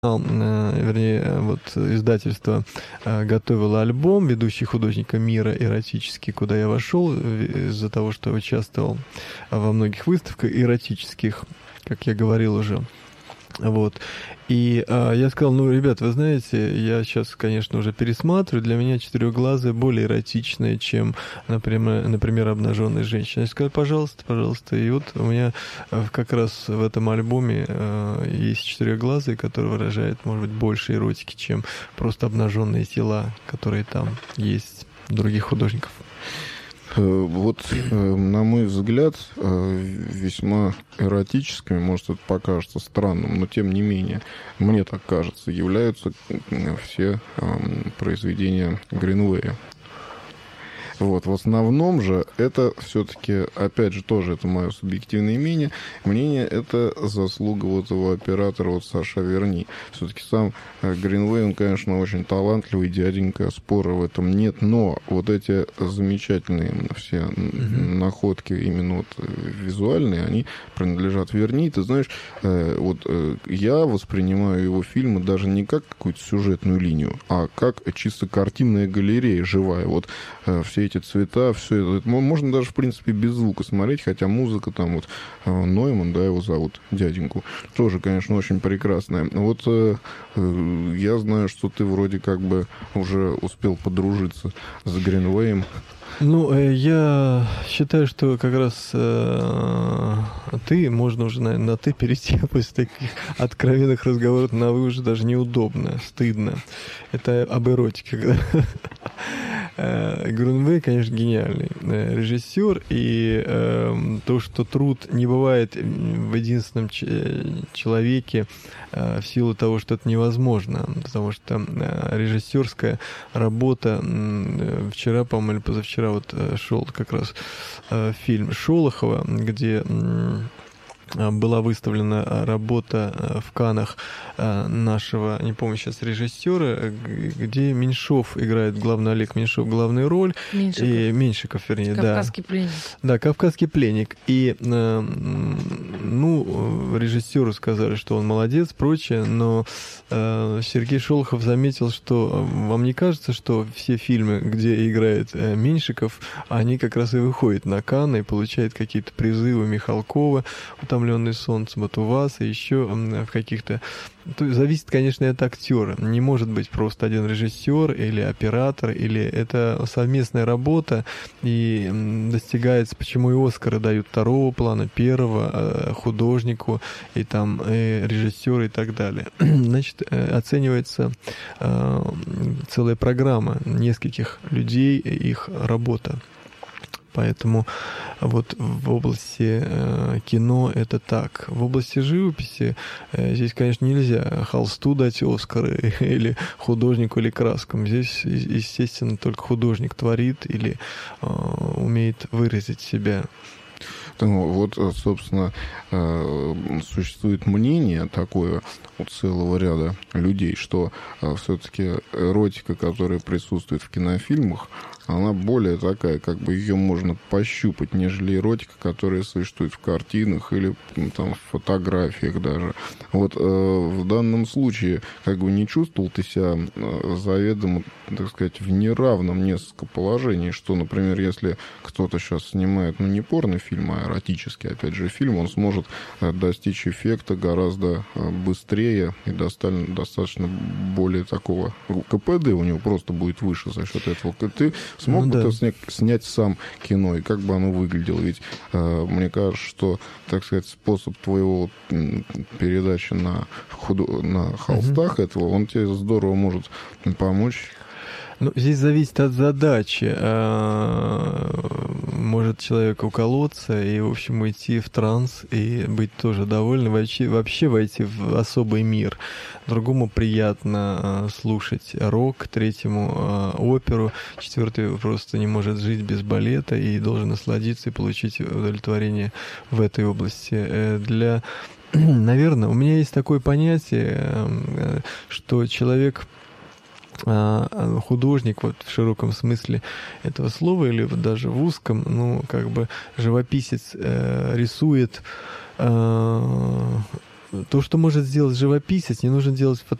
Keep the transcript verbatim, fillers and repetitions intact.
вернее, вот издательство готовило альбом «Ведущий художника мира эротический», куда я вошел из-за того, что участвовал во многих выставках эротических, как я говорил уже. Вот. И а, я сказал, ну, ребят, вы знаете, я сейчас, конечно, уже пересматриваю, для меня четырехглазые более эротичные, чем, например, например обнаженная женщина. Я сказал, пожалуйста, пожалуйста. И вот у меня как раз в этом альбоме а, есть четырехглазые, которые выражают, может быть, больше эротики, чем просто обнаженные тела, которые там есть у других художников. Вот, на мой взгляд, весьма эротическими, может, это покажется странным, но тем не менее, мне так кажется, являются все произведения Гринвея. Вот, в основном же это все-таки, опять же, тоже это мое субъективное мнение, мнение это заслуга вот его оператора, вот Саша Верни. Все-таки сам Гринвей, он, конечно, очень талантливый дяденька, спора в этом нет, но вот эти замечательные все mm-hmm. находки, именно вот визуальные, они принадлежат Верни. Ты знаешь, вот я воспринимаю его фильмы даже не как какую-то сюжетную линию, а как чисто картинная галерея живая. Вот все эти цвета, все это. Можно даже, в принципе, без звука смотреть, хотя музыка там вот Нойман, да, его зовут, дяденьку, тоже, конечно, очень прекрасная. Вот э, я знаю, что ты вроде как бы уже успел подружиться с Гринвеем. Ну, я считаю, что как раз э, ты, можно уже, наверное, на ты перейти после таких откровенных разговоров на вы уже даже неудобно, стыдно. Это об эротике. Гринвей, конечно, гениальный режиссер, и э, то, что труд не бывает в единственном ч- человеке э, в силу того, что это невозможно, потому что э, режиссерская работа, э, вчера, по-моему, или позавчера вот э, шел как раз э, фильм Шолохова, где э, была выставлена работа в Каннах нашего, не помню сейчас, режиссера, где Меньшов играет, главный Олег Меньшов, главную роль. Меньшиков. И Меньшиков, вернее, «Кавказский да. пленник». Да, «Кавказский пленник». И, ну, режиссеру сказали, что он молодец, прочее, но Сергей Шолохов заметил, что вам не кажется, что все фильмы, где играет Меньшиков, они как раз и выходят на Канны и получают какие-то призы у Михалкова, «Утомленный солнцем», вот у вас, и еще в каких-то... То есть зависит, конечно, от актера. Не может быть просто один режиссер или оператор, или это совместная работа, и достигается, почему и Оскары дают второго плана, первого, художнику, и там и режиссеру и так далее. Значит, оценивается целая программа нескольких людей, их работа. Поэтому вот в области э, кино это так. В области живописи э, здесь, конечно, нельзя холсту дать Оскар или художнику, или краскам. Здесь, естественно, только художник творит или э, умеет выразить себя. Ну, вот, собственно, существует мнение такое у целого ряда людей, что все-таки эротика, которая присутствует в кинофильмах, она более такая, как бы ее можно пощупать, нежели эротика, которая существует в картинах или там, в фотографиях даже. Вот в данном случае, как бы не чувствовал ты себя заведомо, так сказать, в неравном несколько положении, что, например, если кто-то сейчас снимает, ну, не порнофильм, а эротический, опять же, фильм, он сможет достичь эффекта гораздо быстрее и достаточно более такого КПД у него просто будет выше за счет этого. Ты смог ну, бы да. ты снять сам кино, и как бы оно выглядело? Ведь э, мне кажется, что, так сказать, способ твоего передачи на, худу... на холстах угу. этого, он тебе здорово может помочь. Ну, здесь зависит от задачи. Может человек уколоться и, в общем, уйти в транс и быть тоже довольным, вообще, вообще войти в особый мир. Другому приятно слушать рок, третьему оперу, четвертый просто не может жить без балета и должен насладиться и получить удовлетворение в этой области. Для, наверное, у меня есть такое понятие, что человек... художник вот в широком смысле этого слова или вот даже в узком, ну, как бы живописец э, рисует э, то, что может сделать живописец, не нужно делать